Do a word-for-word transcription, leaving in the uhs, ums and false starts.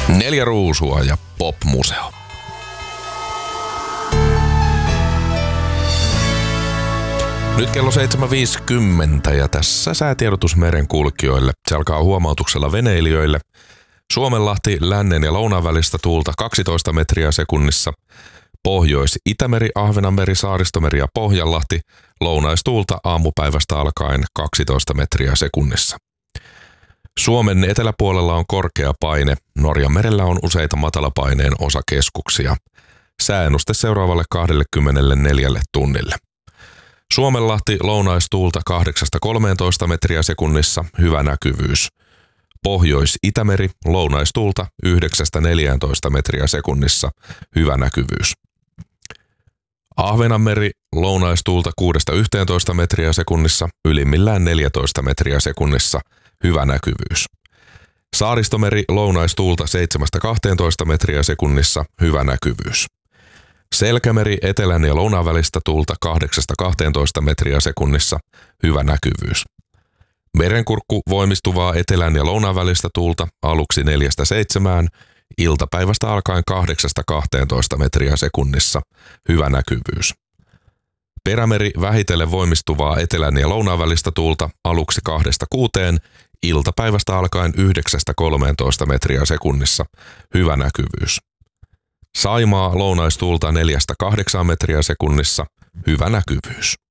Neljä ruusua ja popmuseo. Nyt kello seitsemän viisikymmentä ja tässä säätiedotus merenkulkijoille. Se alkaa huomautuksella veneilijöille. Suomenlahti lännen ja lounaan välistä tuulta kaksitoista metriä sekunnissa. Pohjois-Itämeri, Ahvenanmeri, Saaristomeri ja Pohjanlahti lounaistuulta aamupäivästä alkaen kaksitoista metriä sekunnissa. Suomen eteläpuolella on korkea paine. Norjan merellä on useita matalapaineen osakeskuksia. Sääennuste seuraavalle kaksikymmentäneljä tunnille. Suomenlahti lounaistuulta kahdeksasta kolmeentoista metriä sekunnissa, hyvä näkyvyys. Pohjois-Itämeri lounaistuulta yhdeksästä neljääntoista metriä sekunnissa, hyvä näkyvyys. Ahvenanmeri lounaistuulta kuudesta yhteentoista metriä sekunnissa, ylimmillään neljätoista metriä sekunnissa, hyvä näkyvyys. Saaristomeri lounaistuulta seitsemästä kahteentoista metriä sekunnissa, hyvä näkyvyys. Selkämeri etelän ja lounaan välistä tuulta kahdeksasta kahteentoista metriä sekunnissa, hyvä näkyvyys. Merenkurkku voimistuvaa etelän ja lounaan välistä tuulta aluksi neljästä seitsemään, iltapäivästä alkaen kahdeksasta kahteentoista metriä sekunnissa, hyvä näkyvyys. Perämeri vähitellen voimistuvaa etelän ja lounaan välistä tuulta aluksi kahdesta kuuteen, iltapäivästä alkaen yhdeksästä kolmeentoista metriä sekunnissa, hyvä näkyvyys. Saimaa lounaistuulta neljästä kahdeksaan metriä sekunnissa, hyvä näkyvyys.